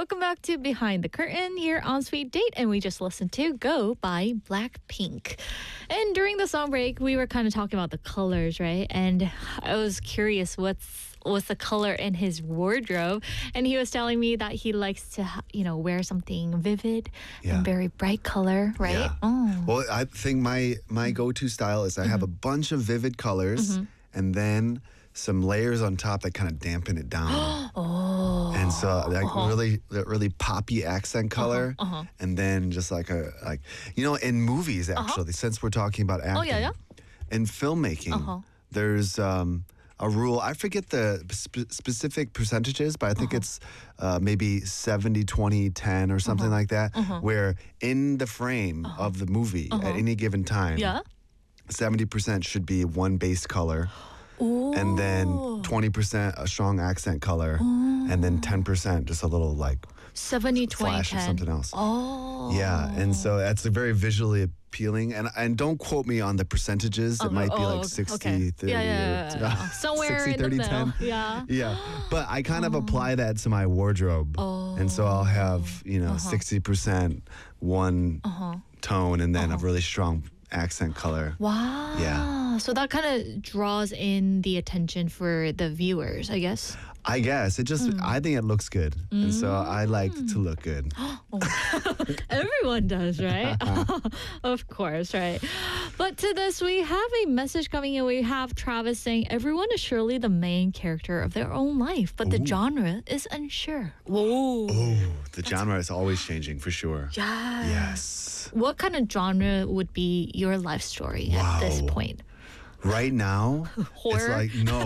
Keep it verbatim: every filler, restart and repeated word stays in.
welcome back to Behind the Curtain here on Sweet Date, and we just listened to Go by Blackpink. And during the song break, we were kind of talking about the colors, right? And I was curious what's what's the color in his wardrobe, and he was telling me that he likes to, you know, wear something vivid Yeah. and very bright color, right? Yeah. Oh. Well, I think my my go-to style is I have a bunch of vivid colors and then some layers on top that kind of dampen it down. Oh. And so like really that really poppy accent color uh-huh. and then just like a like you know in movies actually since we're talking about acting. Oh, yeah, yeah. In filmmaking, Uh-huh. there's um a rule. I forget the sp- specific percentages, but I think Uh-huh. it's uh, maybe seventy, twenty, ten or something like that, where in the frame of the movie at any given time, Yeah. seventy percent should be one base color, Ooh. and then twenty percent a strong accent color, and then ten percent just a little like seventy, twenty, flash of ten. something else. Oh. Yeah, and so that's a very visually appealing. And and don't quote me on the percentages. It might be oh, like okay. sixty, thirty. Yeah, yeah, or, yeah, yeah. Somewhere sixty, in the thirty, middle. ten. Yeah. Yeah, but I kind of apply that to my wardrobe. And so I'll have, you know, sixty percent one tone and then a really strong accent color. Wow. Yeah. So that kind of draws in the attention for the viewers, I guess. I guess it just, I think it looks good. And so I like to look good. Everyone does, right? Of course, right? But to this, we have a message coming in. We have Travis saying, everyone is surely the main character of their own life, but the genre is unsure. Whoa. Oh, the genre is always changing for sure. Yes. Yes. What kind of genre would be your life story at this Wow. point? Right now, it's Horror? like, no.